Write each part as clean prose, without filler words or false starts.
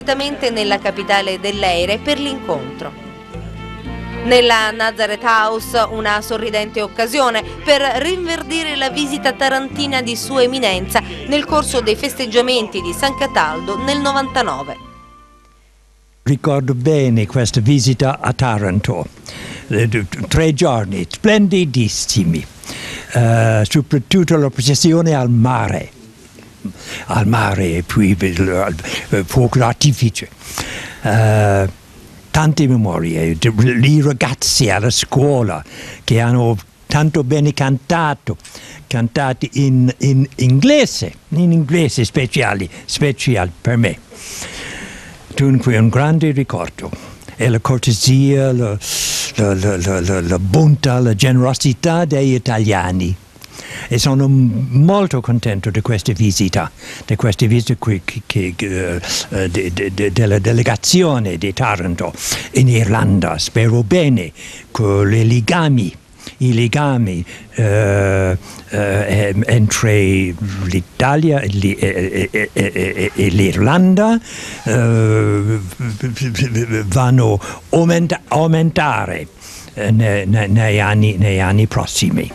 direttamente nella capitale dell'Eire per l'incontro. Nella Nazareth House una sorridente occasione per rinverdire la visita tarantina di Sua Eminenza nel corso dei festeggiamenti di San Cataldo nel 99. Ricordo bene questa visita a Taranto, 3 giorni splendidissimi, soprattutto la processione al mare e poi il fuoco d'artificio. Tante memorie, i ragazzi alla scuola che hanno tanto bene cantato in inglese speciali per me. Dunque un grande ricordo. E la cortesia, la bontà, la generosità degli italiani. E sono molto contento di questa visita della delegazione di Taranto in Irlanda. Spero bene che i legami entre l'Italia e l'Irlanda vanno aumentare negli anni prossimi.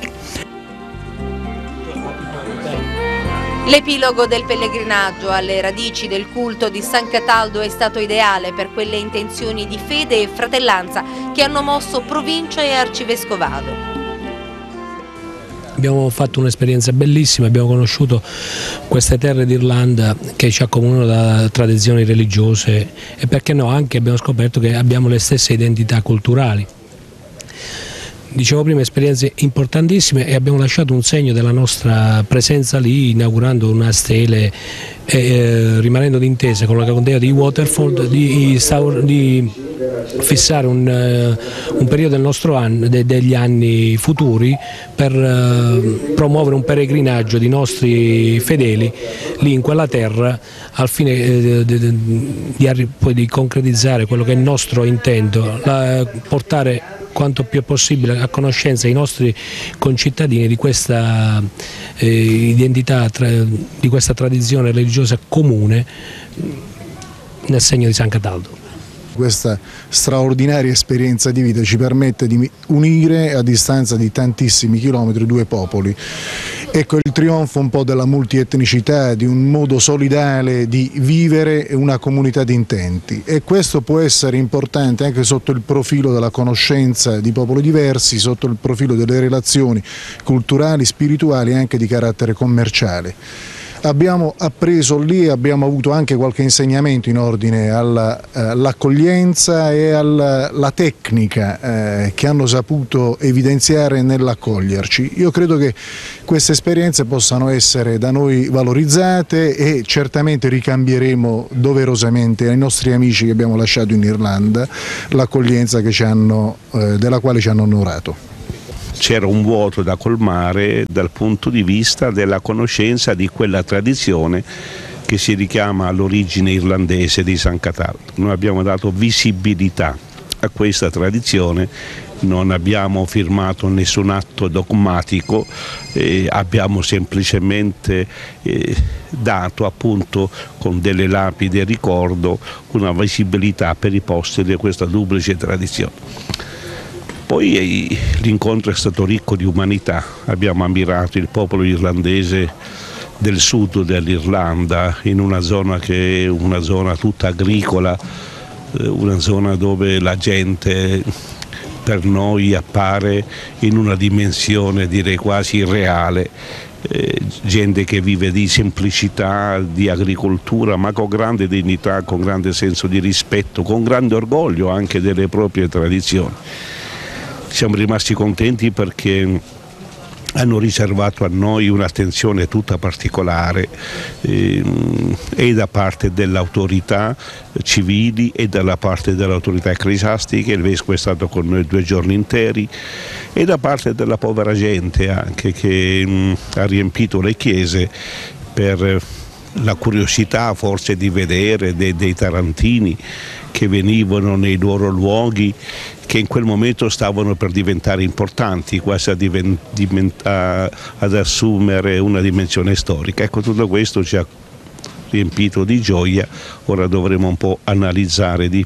L'epilogo del pellegrinaggio alle radici del culto di San Cataldo è stato ideale per quelle intenzioni di fede e fratellanza che hanno mosso provincia e arcivescovado. Abbiamo fatto un'esperienza bellissima, abbiamo conosciuto queste terre d'Irlanda che ci accomunano da tradizioni religiose e perché no, anche abbiamo scoperto che abbiamo le stesse identità culturali. Dicevo prima, esperienze importantissime, e abbiamo lasciato un segno della nostra presenza lì inaugurando una stele e rimanendo d'intesa con la contea di Waterford di fissare un periodo del nostro anno, degli anni futuri, per promuovere un pellegrinaggio di nostri fedeli lì in quella terra al fine di concretizzare quello che è il nostro intento, portare quanto più possibile a conoscenza i nostri concittadini di questa identità, di questa tradizione religiosa comune nel segno di San Cataldo. Questa straordinaria esperienza di vita ci permette di unire a distanza di tantissimi chilometri due popoli. Ecco il trionfo un po' della multietnicità, di un modo solidale di vivere una comunità di intenti, e questo può essere importante anche sotto il profilo della conoscenza di popoli diversi, sotto il profilo delle relazioni culturali, spirituali e anche di carattere commerciale. Abbiamo appreso lì, abbiamo avuto anche qualche insegnamento in ordine all'accoglienza e alla tecnica che hanno saputo evidenziare nell'accoglierci. Io credo che queste esperienze possano essere da noi valorizzate e certamente ricambieremo doverosamente ai nostri amici che abbiamo lasciato in Irlanda l'accoglienza della quale ci hanno onorato. C'era un vuoto da colmare dal punto di vista della conoscenza di quella tradizione che si richiama all'origine irlandese di San Cataldo. Noi abbiamo dato visibilità a questa tradizione, non abbiamo firmato nessun atto dogmatico, abbiamo semplicemente dato appunto con delle lapidi ricordo una visibilità per i posti di questa duplice tradizione. Poi l'incontro è stato ricco di umanità, abbiamo ammirato il popolo irlandese del sud dell'Irlanda, in una zona che è una zona tutta agricola, una zona dove la gente per noi appare in una dimensione direi quasi irreale, gente che vive di semplicità, di agricoltura, ma con grande dignità, con grande senso di rispetto, con grande orgoglio anche delle proprie tradizioni. Siamo rimasti contenti perché hanno riservato a noi un'attenzione tutta particolare e da parte delle autorità civili e dalla parte delle autorità ecclesiastiche. Il vescovo è stato con noi 2 giorni interi, e da parte della povera gente anche che ha riempito le chiese per la curiosità forse di vedere dei tarantini che venivano nei loro luoghi che in quel momento stavano per diventare importanti, quasi ad assumere una dimensione storica. Ecco, tutto questo ci ha riempito di gioia. Ora dovremo un po' analizzare di